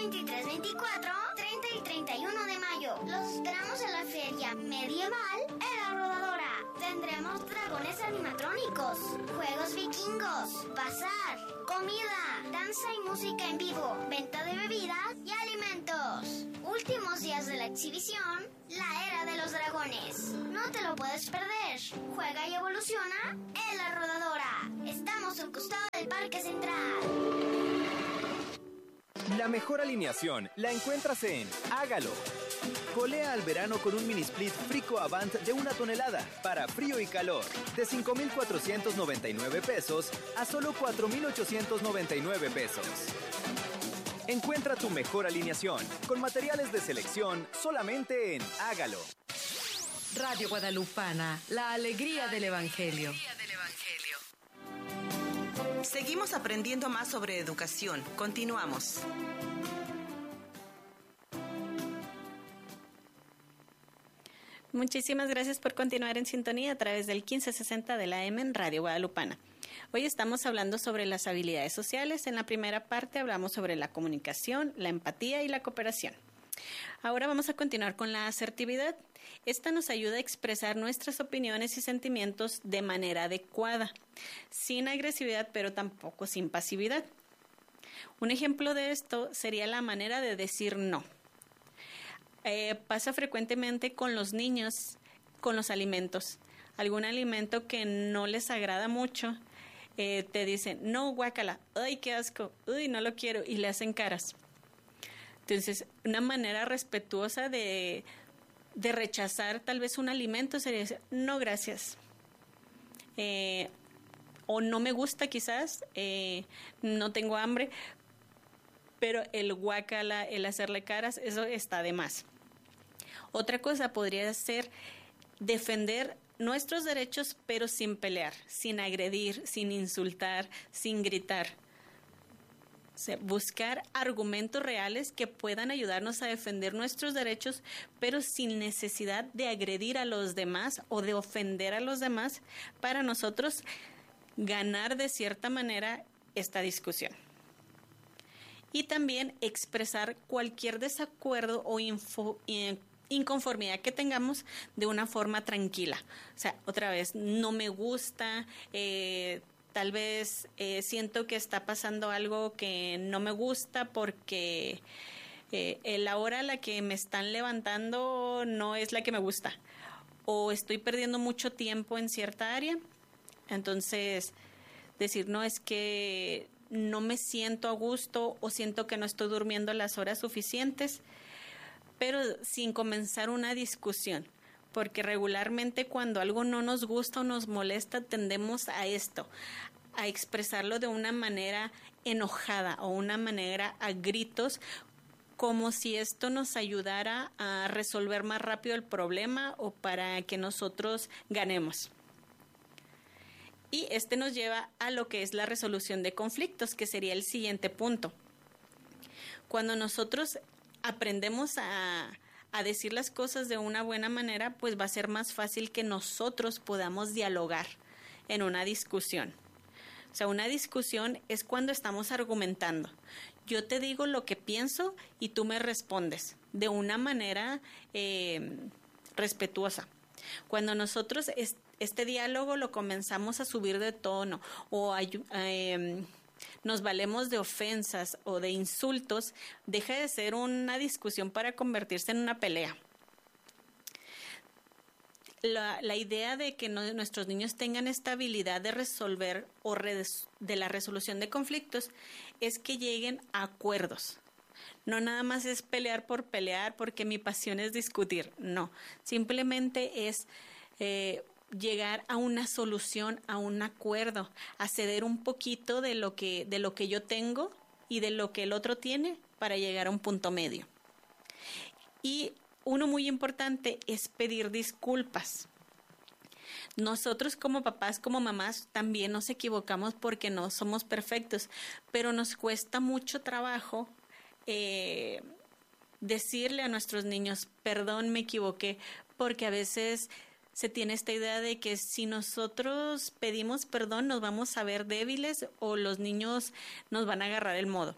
23, 24, 30 y 31 de mayo. Los esperamos en la Feria Medieval en La Rodadora. Tendremos dragones animatrónicos, juegos vikingos, bazar, comida, danza y música en vivo, venta de bebidas y alimentos. Últimos días de la exhibición, la Era de los Dragones. No te lo puedes perder. Juega y evoluciona en La Rodadora. Estamos a un costado del Parque Central. La mejor alineación la encuentras en Hágalo. Colea al verano con un mini split Frico Avant de 1 tonelada para frío y calor, de 5,499 pesos a solo 4,899 pesos. Encuentra tu mejor alineación con materiales de selección solamente en Hágalo. Radio Guadalupana, la alegría del Evangelio. Seguimos aprendiendo más sobre educación. Continuamos. Muchísimas gracias por continuar en sintonía a través del 1560 de la AM en Radio Guadalupana. Hoy estamos hablando sobre las habilidades sociales. En la primera parte hablamos sobre la comunicación, la empatía y la cooperación. Ahora vamos a continuar con la asertividad. Esta nos ayuda a expresar nuestras opiniones y sentimientos de manera adecuada, sin agresividad, pero tampoco sin pasividad. Un ejemplo de esto sería la manera de decir no. Pasa frecuentemente con los niños, con los alimentos. Algún alimento que no les agrada mucho, te dicen, no, guácala, ay, qué asco, uy, no lo quiero, y le hacen caras. Entonces, una manera respetuosa de rechazar tal vez un alimento sería decir, no, gracias. O no me gusta quizás, no tengo hambre, pero el guácala, el hacerle caras, eso está de más. Otra cosa podría ser defender nuestros derechos, pero sin pelear, sin agredir, sin insultar, sin gritar. O sea, buscar argumentos reales que puedan ayudarnos a defender nuestros derechos, pero sin necesidad de agredir a los demás o de ofender a los demás para nosotros ganar de cierta manera esta discusión. Y también expresar cualquier desacuerdo o inconformidad que tengamos de una forma tranquila. O sea, otra vez, no me gusta, tal vez siento que está pasando algo que no me gusta porque la hora a la que me están levantando no es la que me gusta. O estoy perdiendo mucho tiempo en cierta área. Entonces, decir, no, es que no me siento a gusto o siento que no estoy durmiendo las horas suficientes, pero sin comenzar una discusión, porque regularmente cuando algo no nos gusta o nos molesta tendemos a esto, a expresarlo de una manera enojada o una manera a gritos, como si esto nos ayudara a resolver más rápido el problema o para que nosotros ganemos. Y este nos lleva a lo que es la resolución de conflictos, que sería el siguiente punto. Cuando nosotros aprendemos a decir las cosas de una buena manera, pues va a ser más fácil que nosotros podamos dialogar en una discusión. O sea, una discusión es cuando estamos argumentando. Yo te digo lo que pienso y tú me respondes de una manera respetuosa. Cuando nosotros este diálogo lo comenzamos a subir de tono o nos valemos de ofensas o de insultos, deja de ser una discusión para convertirse en una pelea. La idea de que nuestros niños tengan esta habilidad de resolver o de la resolución de conflictos es que lleguen a acuerdos. No nada más es pelear por pelear porque mi pasión es discutir. No, simplemente es llegar a una solución, a un acuerdo, a ceder un poquito de lo que yo tengo y de lo que el otro tiene para llegar a un punto medio. Y uno muy importante es pedir disculpas. Nosotros como papás, como mamás, también nos equivocamos porque no somos perfectos, pero nos cuesta mucho trabajo decirle a nuestros niños, perdón, me equivoqué, porque a veces se tiene esta idea de que si nosotros pedimos perdón nos vamos a ver débiles o los niños nos van a agarrar el modo.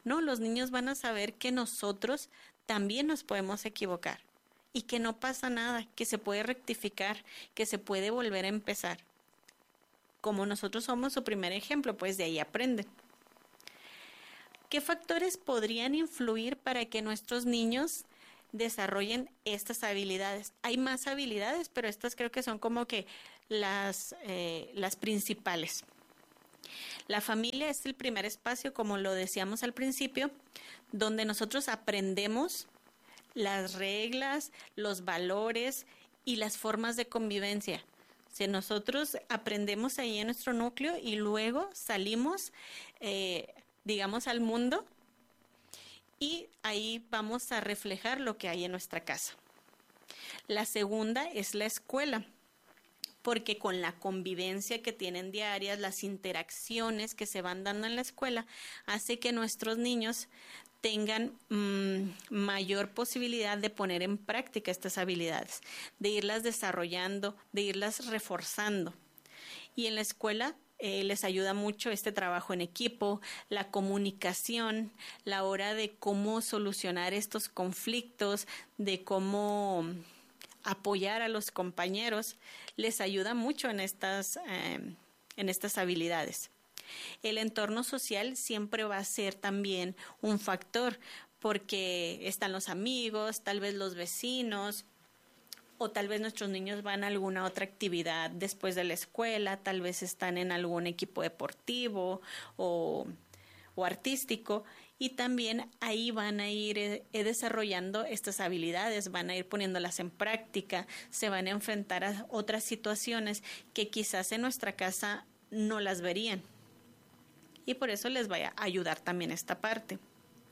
No, los niños van a saber que nosotros también nos podemos equivocar y que no pasa nada, que se puede rectificar, que se puede volver a empezar. Como nosotros somos su primer ejemplo, pues de ahí aprenden. ¿Qué factores podrían influir para que nuestros niños desarrollen estas habilidades? Hay más habilidades, pero estas creo que son como que las principales. La familia es el primer espacio, como lo decíamos al principio, donde nosotros aprendemos las reglas, los valores y las formas de convivencia. Si nosotros aprendemos ahí en nuestro núcleo y luego salimos, digamos, al mundo y ahí vamos a reflejar lo que hay en nuestra casa. La segunda es la escuela, porque con la convivencia que tienen diarias, las interacciones que se van dando en la escuela, hace que nuestros niños tengan mayor posibilidad de poner en práctica estas habilidades, de irlas desarrollando, de irlas reforzando. Y en la escuela les ayuda mucho este trabajo en equipo, la comunicación, la hora de cómo solucionar estos conflictos, de cómo apoyar a los compañeros, les ayuda mucho en estas habilidades. El entorno social siempre va a ser también un factor, porque están los amigos, tal vez los vecinos, o tal vez nuestros niños van a alguna otra actividad después de la escuela, tal vez están en algún equipo deportivo o artístico, y también ahí van a ir desarrollando estas habilidades, van a ir poniéndolas en práctica, se van a enfrentar a otras situaciones que quizás en nuestra casa no las verían. Y por eso les va a ayudar también esta parte.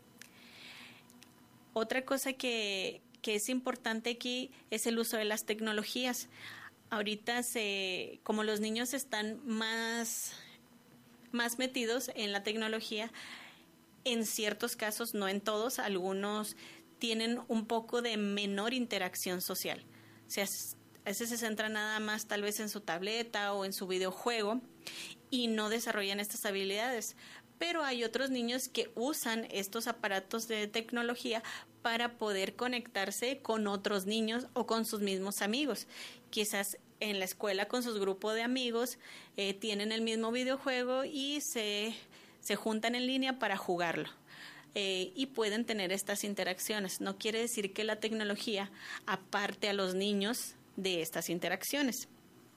Otra cosa que es importante aquí es el uso de las tecnologías. Ahorita como los niños están más metidos en la tecnología, en ciertos casos, no en todos, algunos tienen un poco de menor interacción social. O sea, a veces se centran nada más tal vez en su tableta o en su videojuego y no desarrollan estas habilidades. Pero hay otros niños que usan estos aparatos de tecnología para poder conectarse con otros niños o con sus mismos amigos. Quizás en la escuela con sus grupos de amigos tienen el mismo videojuego y se juntan en línea para jugarlo. Y pueden tener estas interacciones. No quiere decir que la tecnología aparte a los niños de estas interacciones.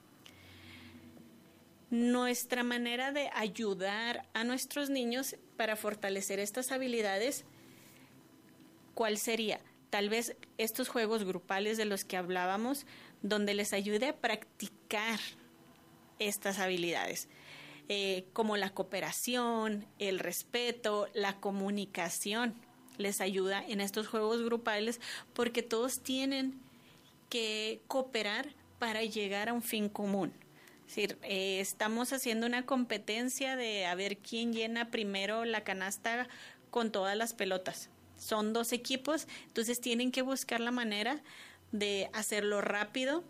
Nuestra manera de ayudar a nuestros niños para fortalecer estas habilidades, ¿cuál sería? Tal vez estos juegos grupales de los que hablábamos, donde les ayude a practicar estas habilidades, como la cooperación, el respeto, la comunicación. Les ayuda en estos juegos grupales porque todos tienen que cooperar para llegar a un fin común. Es decir, estamos haciendo una competencia de a ver quién llena primero la canasta con todas las pelotas. Son 2 equipos, entonces tienen que buscar la manera de hacerlo rápido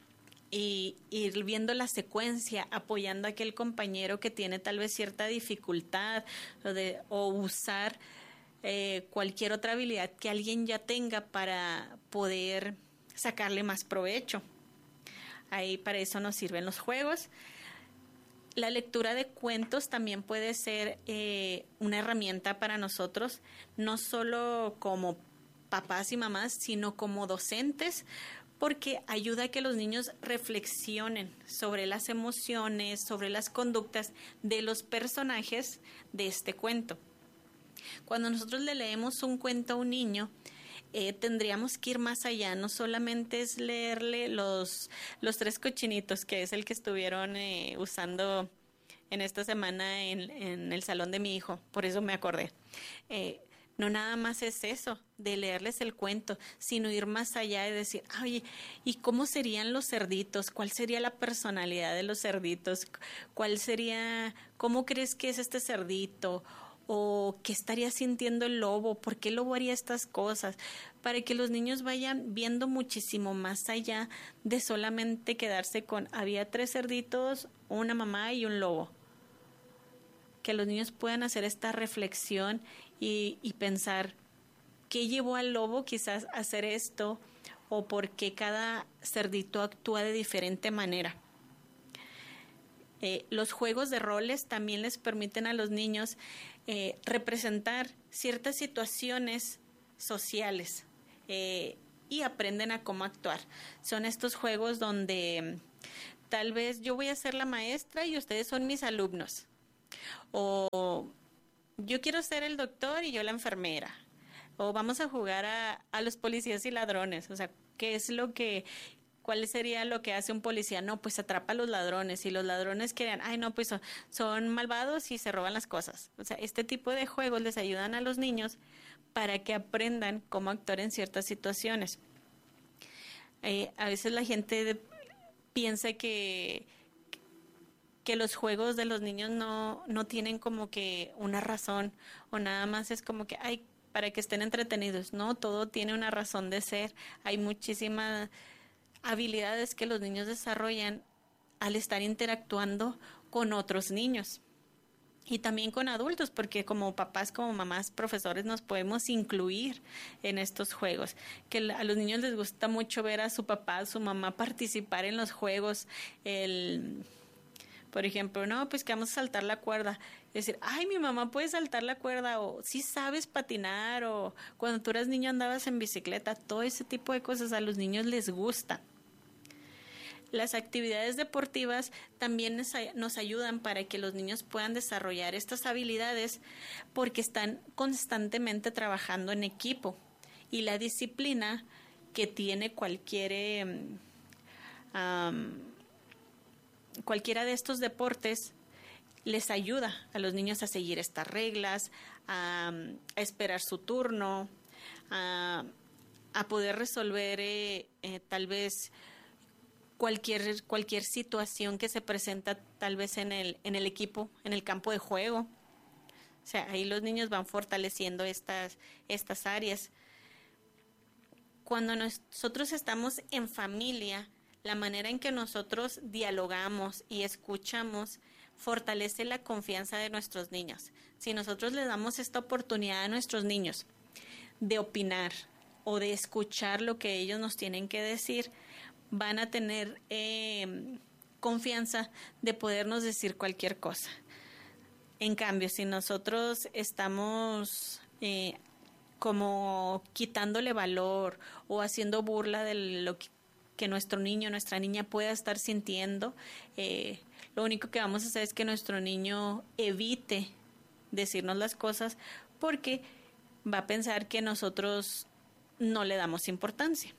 y ir viendo la secuencia, apoyando a aquel compañero que tiene tal vez cierta dificultad o usar cualquier otra habilidad que alguien ya tenga para poder sacarle más provecho. Ahí para eso nos sirven los juegos. La lectura de cuentos también puede ser una herramienta para nosotros, no solo como papás y mamás, sino como docentes, porque ayuda a que los niños reflexionen sobre las emociones, sobre las conductas de los personajes de este cuento. Cuando nosotros le leemos un cuento a un niño, tendríamos que ir más allá, no solamente es leerle los 3 cochinitos, que es el que estuvieron usando en esta semana en el salón de mi hijo, por eso me acordé. No nada más es eso, de leerles el cuento, sino ir más allá y decir, oye, ¿y cómo serían los cerditos? ¿Cuál sería la personalidad de los cerditos? ¿Cómo crees que es este cerdito? ¿O qué estaría sintiendo el lobo? ¿Por qué el lobo haría estas cosas? Para que los niños vayan viendo muchísimo más allá de solamente quedarse con había 3 cerditos, una mamá y un lobo. Que los niños puedan hacer esta reflexión y pensar qué llevó al lobo quizás a hacer esto o por qué cada cerdito actúa de diferente manera. Los juegos de roles también les permiten a los niños representar ciertas situaciones sociales y aprenden a cómo actuar. Son estos juegos donde tal vez yo voy a ser la maestra y ustedes son mis alumnos. O yo quiero ser el doctor y yo la enfermera. O vamos a jugar a los policías y ladrones. O sea, ¿cuál sería lo que hace un policía? No, pues atrapa a los ladrones. Y los ladrones quieren, no, pues son malvados y se roban las cosas. O sea, este tipo de juegos les ayudan a los niños para que aprendan cómo actuar en ciertas situaciones. A veces la gente piensa que los juegos de los niños no tienen como que una razón o nada más es como que, para que estén entretenidos. No, todo tiene una razón de ser. Hay muchísimas habilidades que los niños desarrollan al estar interactuando con otros niños y también con adultos, porque como papás, como mamás, profesores nos podemos incluir en estos juegos, que a los niños les gusta mucho ver a su papá, a su mamá participar en los juegos. Por ejemplo, no, pues que vamos a saltar la cuerda. Es decir, mi mamá puede saltar la cuerda, o sí sabes patinar, o cuando tú eras niño andabas en bicicleta. Todo ese tipo de cosas a los niños les gusta. Las actividades deportivas también nos ayudan para que los niños puedan desarrollar estas habilidades porque están constantemente trabajando en equipo. Y la disciplina que tiene cualquiera de estos deportes les ayuda a los niños a seguir estas reglas, a esperar su turno, a poder resolver tal vez cualquier situación que se presenta tal vez en el equipo, en el campo de juego. O sea, ahí los niños van fortaleciendo estas áreas. Cuando nosotros estamos en familia, la manera en que nosotros dialogamos y escuchamos fortalece la confianza de nuestros niños. Si nosotros les damos esta oportunidad a nuestros niños de opinar o de escuchar lo que ellos nos tienen que decir, van a tener confianza de podernos decir cualquier cosa. En cambio, si nosotros estamos como quitándole valor o haciendo burla de lo que nuestro niño, nuestra niña pueda estar sintiendo, lo único que vamos a hacer es que nuestro niño evite decirnos las cosas porque va a pensar que nosotros no le damos importancia.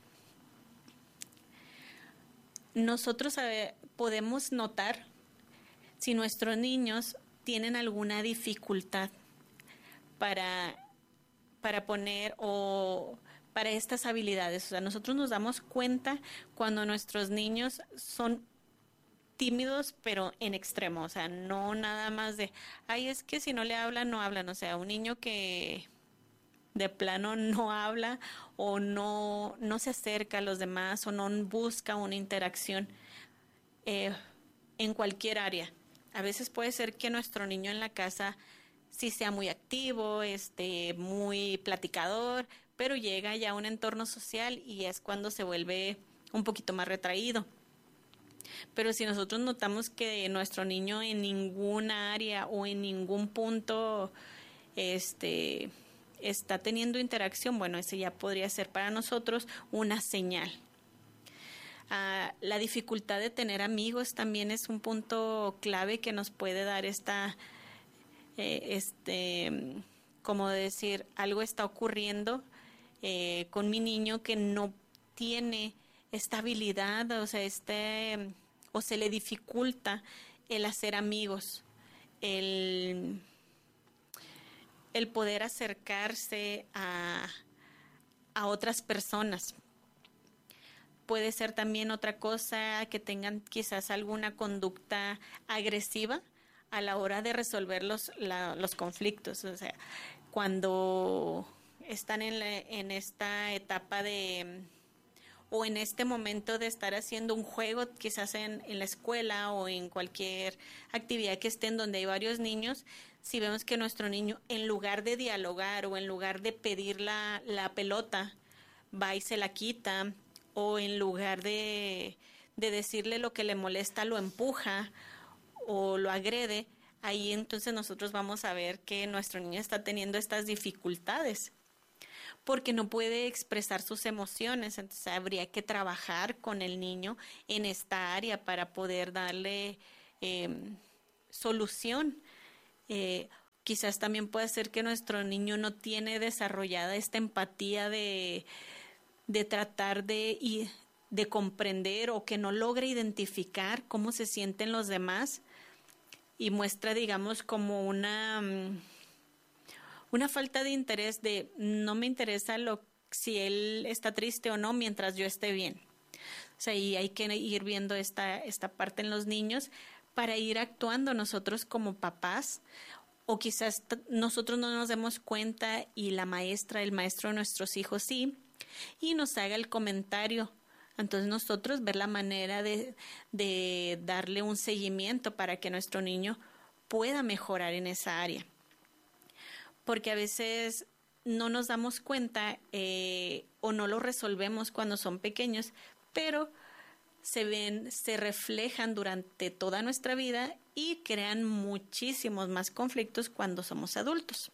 Nosotros podemos notar si nuestros niños tienen alguna dificultad para poner o para estas habilidades. O sea, nosotros nos damos cuenta cuando nuestros niños son tímidos, pero en extremo. O sea, no nada más de, es que si no le hablan, no hablan. O sea, un niño que de plano no habla o no se acerca a los demás o no busca una interacción en cualquier área. A veces puede ser que nuestro niño en la casa sí sea muy activo, muy platicador, pero llega ya a un entorno social y es cuando se vuelve un poquito más retraído. Pero si nosotros notamos que nuestro niño en ninguna área o en ningún punto está teniendo interacción, bueno, ese ya podría ser para nosotros una señal. La dificultad de tener amigos también es un punto clave que nos puede dar como decir, algo está ocurriendo con mi niño que no tiene esta habilidad, o sea, o se le dificulta el hacer amigos, el poder acercarse a otras personas. Puede ser también otra cosa que tengan quizás alguna conducta agresiva a la hora de resolver los conflictos. O sea, cuando están en esta etapa o en este momento de estar haciendo un juego, quizás en la escuela o en cualquier actividad que estén donde hay varios niños, si vemos que nuestro niño, en lugar de dialogar o en lugar de pedir la pelota, va y se la quita, o en lugar de decirle lo que le molesta, lo empuja o lo agrede, ahí entonces nosotros vamos a ver que nuestro niño está teniendo estas dificultades porque no puede expresar sus emociones. Entonces habría que trabajar con el niño en esta área para poder darle solución. Quizás también puede ser que nuestro niño no tiene desarrollada esta empatía de tratar de comprender, o que no logra identificar cómo se sienten los demás y muestra, digamos, como una falta de interés de no me interesa si él está triste o no mientras yo esté bien. O sea, y hay que ir viendo esta parte en los niños para ir actuando nosotros como papás, o quizás nosotros no nos demos cuenta y la maestra, el maestro de nuestros hijos sí, y nos haga el comentario. Entonces nosotros ver la manera de darle un seguimiento para que nuestro niño pueda mejorar en esa área. Porque a veces no nos damos cuenta o no lo resolvemos cuando son pequeños, pero se reflejan durante toda nuestra vida y crean muchísimos más conflictos cuando somos adultos.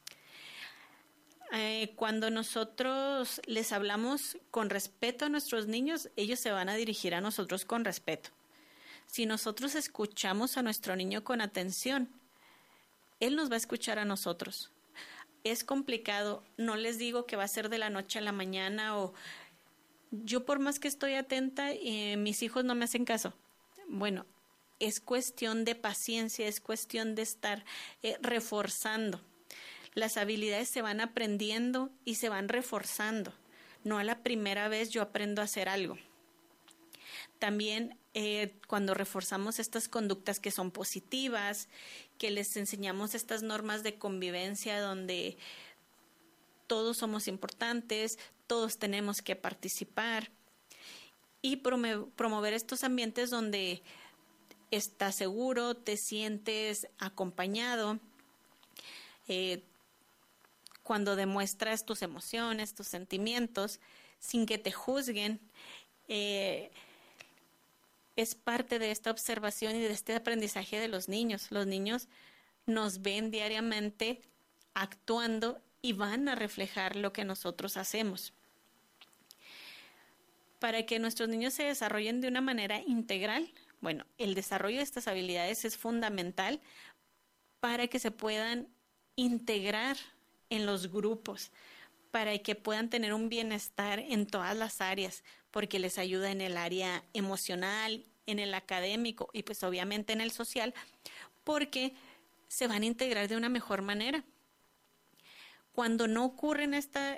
Cuando nosotros les hablamos con respeto a nuestros niños, ellos se van a dirigir a nosotros con respeto. Si nosotros escuchamos a nuestro niño con atención, él nos va a escuchar a nosotros. Es complicado, no les digo que va a ser de la noche a la mañana, o yo por más que estoy atenta, mis hijos no me hacen caso. Bueno, es cuestión de paciencia, es cuestión de estar reforzando. Las habilidades se van aprendiendo y se van reforzando. No a la primera vez yo aprendo a hacer algo. También cuando reforzamos estas conductas que son positivas, que les enseñamos estas normas de convivencia donde todos somos importantes, todos tenemos que participar, y promover estos ambientes donde estás seguro, te sientes acompañado, cuando demuestras tus emociones, tus sentimientos, sin que te juzguen. Es parte de esta observación y de este aprendizaje de los niños. Los niños nos ven diariamente actuando y van a reflejar lo que nosotros hacemos. Para que nuestros niños se desarrollen de una manera integral, bueno, el desarrollo de estas habilidades es fundamental para que se puedan integrar en los grupos, para que puedan tener un bienestar en todas las áreas, porque les ayuda en el área emocional, en el académico y pues obviamente en el social, porque se van a integrar de una mejor manera. Cuando no ocurren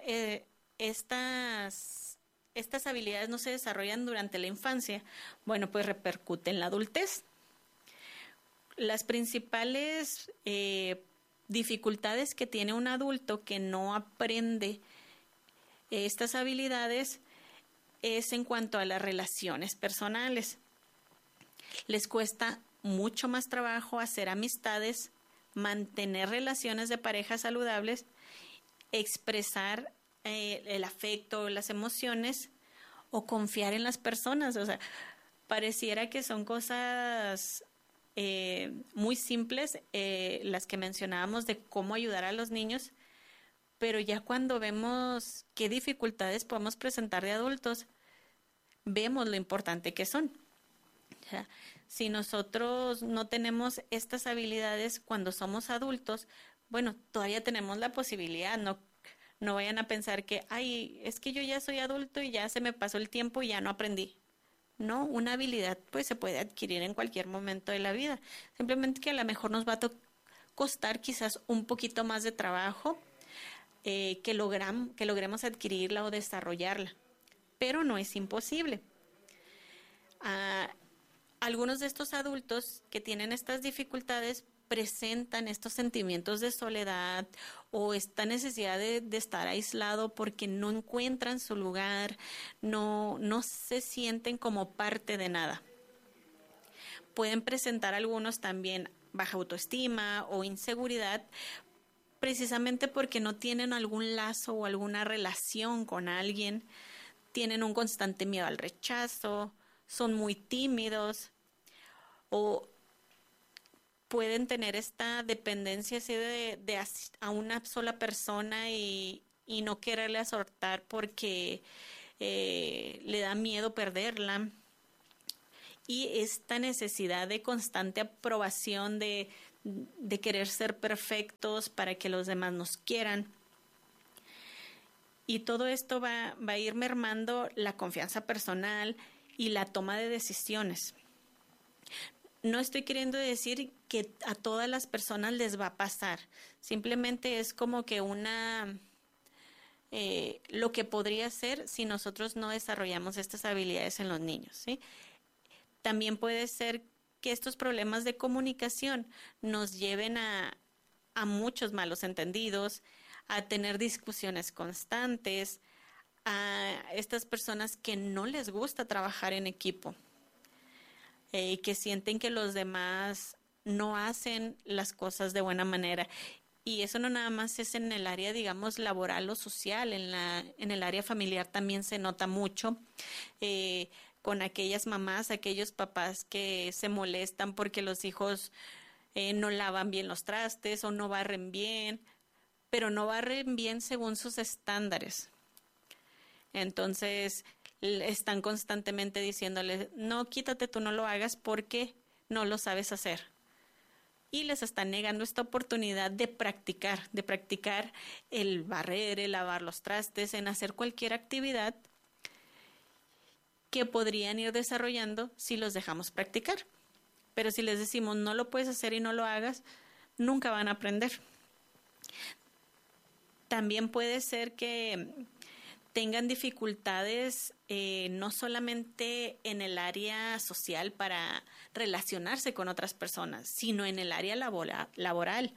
estas habilidades, no se desarrollan durante la infancia, bueno, pues repercute en la adultez. Las principales dificultades que tiene un adulto que no aprende estas habilidades es en cuanto a las relaciones personales. Les cuesta mucho más trabajo hacer amistades, mantener relaciones de pareja saludables, expresar el afecto, las emociones o confiar en las personas. O sea, pareciera que son cosas muy simples, las que mencionábamos de cómo ayudar a los niños, pero ya cuando vemos qué dificultades podemos presentar de adultos, vemos lo importante que son. O sea, si nosotros no tenemos estas habilidades cuando somos adultos, bueno, todavía tenemos la posibilidad, no vayan a pensar que, ay, es que yo ya soy adulto y ya se me pasó el tiempo y ya no aprendí. No, una habilidad pues se puede adquirir en cualquier momento de la vida. Simplemente que a lo mejor nos va a costar quizás un poquito más de trabajo que logremos adquirirla o desarrollarla, pero no es imposible. Algunos de estos adultos que tienen estas dificultades presentan estos sentimientos de soledad o esta necesidad de estar aislado porque no encuentran su lugar, no se sienten como parte de nada. Pueden presentar algunos también baja autoestima o inseguridad, precisamente porque no tienen algún lazo o alguna relación con alguien, tienen un constante miedo al rechazo, son muy tímidos o pueden tener esta dependencia así a una sola persona y no quererle soltar porque le da miedo perderla. Y esta necesidad de constante aprobación, de querer ser perfectos para que los demás nos quieran. Y todo esto va a ir mermando la confianza personal y la toma de decisiones. No estoy queriendo decir que a todas las personas les va a pasar. Simplemente es como que lo que podría ser si nosotros no desarrollamos estas habilidades en los niños, ¿sí? También puede ser que estos problemas de comunicación nos lleven a muchos malos entendidos, a tener discusiones constantes, a estas personas que no les gusta trabajar en equipo, que sienten que los demás no hacen las cosas de buena manera. Y eso no nada más es en el área, digamos, laboral o social, en el área familiar también se nota mucho. Con aquellas mamás, aquellos papás que se molestan porque los hijos no lavan bien los trastes o no barren bien, pero no barren bien según sus estándares. Entonces están constantemente diciéndoles, no, quítate, tú no lo hagas porque no lo sabes hacer. Y les están negando esta oportunidad de practicar el barrer, el lavar los trastes, en hacer cualquier actividad que podrían ir desarrollando si los dejamos practicar. Pero si les decimos no lo puedes hacer y no lo hagas, nunca van a aprender. También puede ser que tengan dificultades no solamente en el área social para relacionarse con otras personas, sino en el área laboral,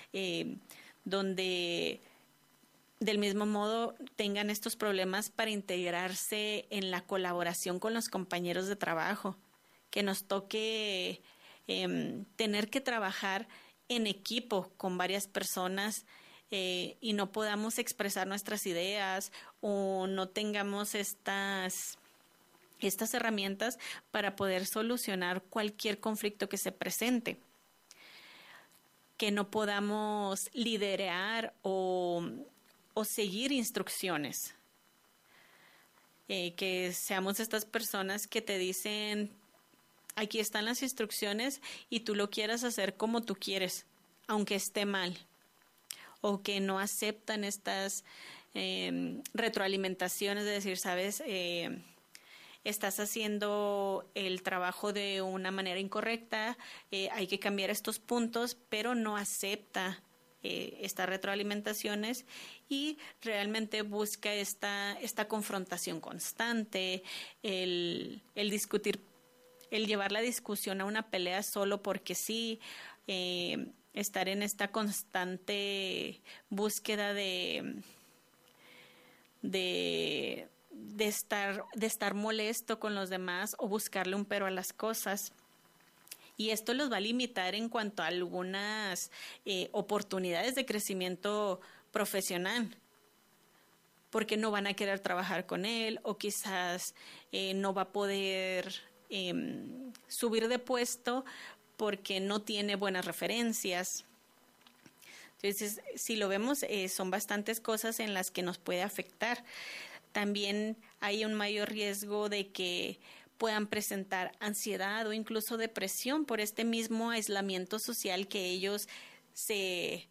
donde del mismo modo tengan estos problemas para integrarse en la colaboración con los compañeros de trabajo, que nos toque tener que trabajar en equipo con varias personas y no podamos expresar nuestras ideas o no tengamos estas herramientas para poder solucionar cualquier conflicto que se presente, que no podamos liderar o seguir instrucciones, que seamos estas personas que te dicen, aquí están las instrucciones y tú lo quieras hacer como tú quieres, aunque esté mal, o que no aceptan estas retroalimentaciones de decir, sabes, estás haciendo el trabajo de una manera incorrecta, hay que cambiar estos puntos, pero no acepta estas retroalimentaciones y realmente busca esta confrontación constante, el discutir, el llevar la discusión a una pelea solo porque sí, estar en esta constante búsqueda de estar molesto con los demás o buscarle un pero a las cosas. Y esto los va a limitar en cuanto a algunas oportunidades de crecimiento profesional, porque no van a querer trabajar con él o quizás no va a poder subir de puesto porque no tiene buenas referencias. Entonces, si lo vemos, son bastantes cosas en las que nos puede afectar. También hay un mayor riesgo de que puedan presentar ansiedad o incluso depresión por este mismo aislamiento social que ellos se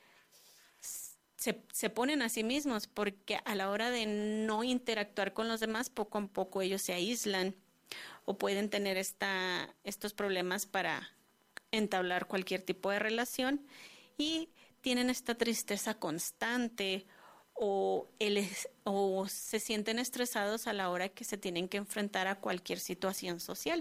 ponen a sí mismos, porque a la hora de no interactuar con los demás, poco a poco ellos se aíslan o pueden tener estos problemas para entablar cualquier tipo de relación y tienen esta tristeza constante o se sienten estresados a la hora que se tienen que enfrentar a cualquier situación social.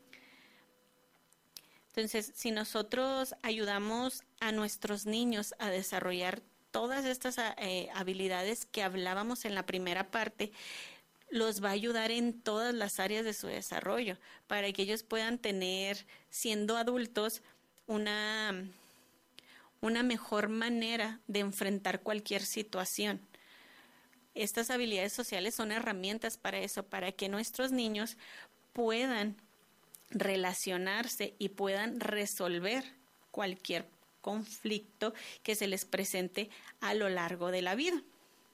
Entonces, si nosotros ayudamos a nuestros niños a desarrollar todas estas habilidades que hablábamos en la primera parte, los va a ayudar en todas las áreas de su desarrollo para que ellos puedan tener, siendo adultos, una mejor manera de enfrentar cualquier situación. Estas habilidades sociales son herramientas para eso, para que nuestros niños puedan relacionarse y puedan resolver cualquier conflicto que se les presente a lo largo de la vida.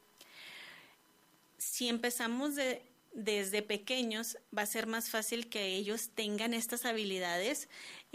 Si empezamos desde pequeños, va a ser más fácil que ellos tengan estas habilidades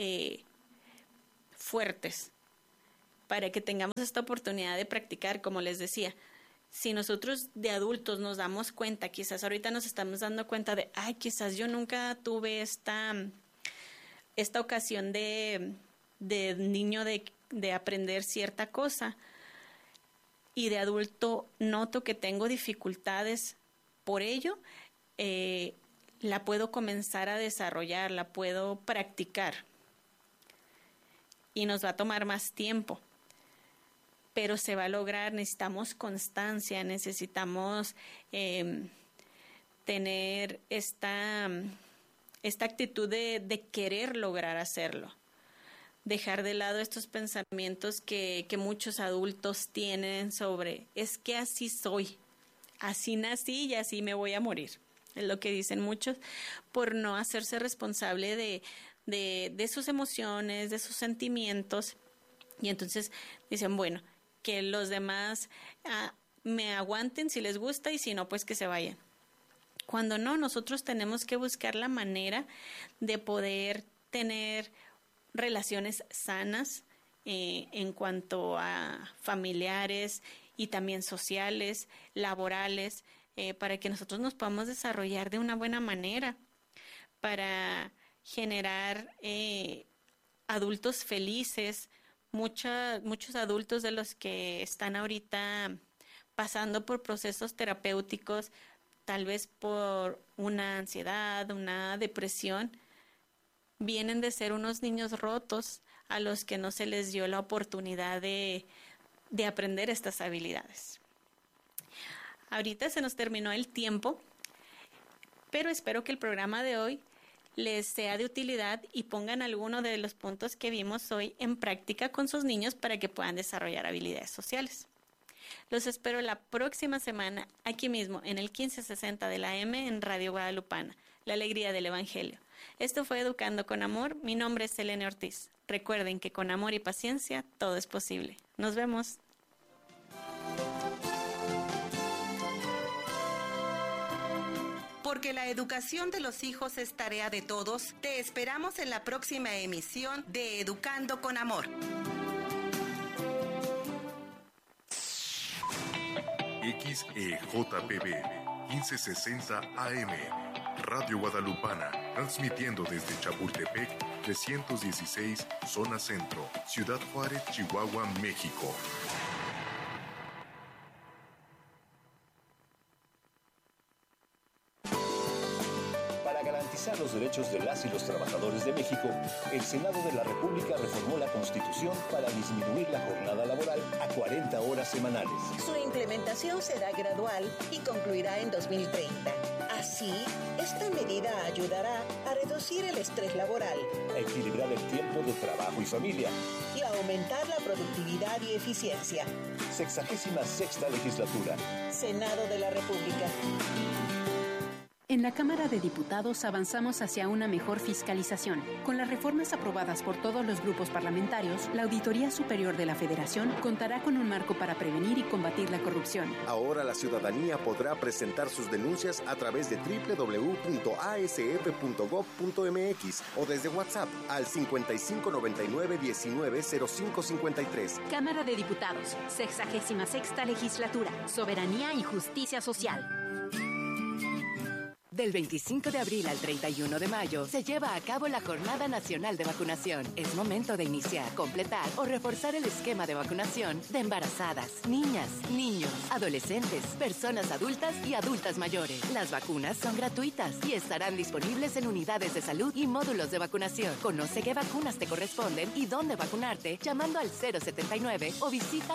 fuertes, para que tengamos esta oportunidad de practicar, como les decía. Si nosotros de adultos nos damos cuenta, quizás ahorita nos estamos dando cuenta de, quizás yo nunca tuve esta ocasión de niño de aprender cierta cosa, y de adulto noto que tengo dificultades por ello, la puedo comenzar a desarrollar, la puedo practicar, y nos va a tomar más tiempo, pero se va a lograr. Necesitamos constancia, necesitamos tener esta actitud de querer lograr hacerlo. Dejar de lado estos pensamientos que muchos adultos tienen sobre, es que así soy, así nací y así me voy a morir. Es lo que dicen muchos, por no hacerse responsable de sus emociones, de sus sentimientos. Y entonces dicen, bueno, que los demás me aguanten si les gusta, y si no, pues que se vayan. Cuando no, nosotros tenemos que buscar la manera de poder tener relaciones sanas en cuanto a familiares y también sociales, laborales, para que nosotros nos podamos desarrollar de una buena manera, para generar adultos felices. Muchos adultos de los que están ahorita pasando por procesos terapéuticos, tal vez por una ansiedad, una depresión, vienen de ser unos niños rotos a los que no se les dio la oportunidad de aprender estas habilidades. Ahorita se nos terminó el tiempo, pero espero que el programa de hoy les sea de utilidad y pongan alguno de los puntos que vimos hoy en práctica con sus niños para que puedan desarrollar habilidades sociales. Los espero la próxima semana aquí mismo en el 1560 de la M en Radio Guadalupana, la alegría del Evangelio. Esto fue Educando con Amor. Mi nombre es Selene Ortiz. Recuerden que con amor y paciencia todo es posible. Nos vemos. Porque la educación de los hijos es tarea de todos, te esperamos en la próxima emisión de Educando con Amor. XEJPB 1560 AM, Radio Guadalupana, transmitiendo desde Chapultepec 316, Zona Centro, Ciudad Juárez, Chihuahua, México. Garantizar los derechos de las y los trabajadores de México, el Senado de la República reformó la Constitución para disminuir la jornada laboral a 40 horas semanales. Su implementación será gradual y concluirá en 2030. Así, esta medida ayudará a reducir el estrés laboral, a equilibrar el tiempo de trabajo y familia y a aumentar la productividad y eficiencia. 66ª Legislatura. Senado de la República. En la Cámara de Diputados avanzamos hacia una mejor fiscalización. Con las reformas aprobadas por todos los grupos parlamentarios, la Auditoría Superior de la Federación contará con un marco para prevenir y combatir la corrupción. Ahora la ciudadanía podrá presentar sus denuncias a través de www.asf.gov.mx o desde WhatsApp al 5599-190553. Cámara de Diputados, 66ª Legislatura, Soberanía y Justicia Social. Del 25 de abril al 31 de mayo se lleva a cabo la Jornada Nacional de Vacunación. Es momento de iniciar, completar o reforzar el esquema de vacunación de embarazadas, niñas, niños, adolescentes, personas adultas y adultas mayores. Las vacunas son gratuitas y estarán disponibles en unidades de salud y módulos de vacunación. Conoce qué vacunas te corresponden y dónde vacunarte llamando al 079 o visita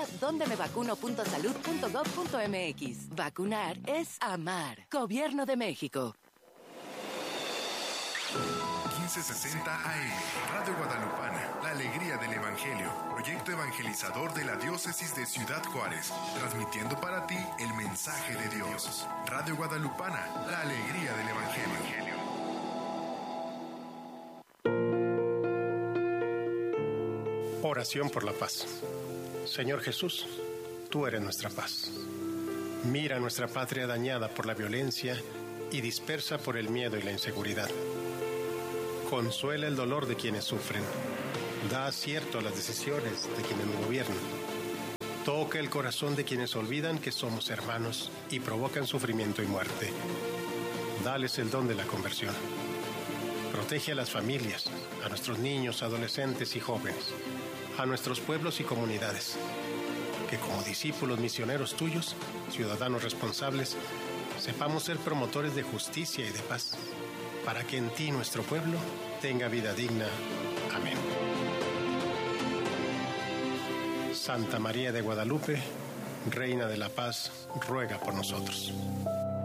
dondemevacuno.salud.gov.mx. Vacunar es amar. Gobierno de México. 1560 AM, Radio Guadalupana, la alegría del Evangelio, proyecto evangelizador de la Diócesis de Ciudad Juárez, transmitiendo para ti el mensaje de Dios. Radio Guadalupana, la alegría del Evangelio. Oración por la paz. Señor Jesús, tú eres nuestra paz. Mira nuestra patria dañada por la violencia y dispersa por el miedo y la inseguridad. Consuela el dolor de quienes sufren. Da acierto a las decisiones de quienes nos gobiernan. Toca el corazón de quienes olvidan que somos hermanos y provocan sufrimiento y muerte. Dales el don de la conversión. Protege a las familias, a nuestros niños, adolescentes y jóvenes, a nuestros pueblos y comunidades. Que como discípulos misioneros tuyos, ciudadanos responsables, sepamos ser promotores de justicia y de paz, para que en ti nuestro pueblo tenga vida digna. Amén. Santa María de Guadalupe, Reina de la Paz, ruega por nosotros.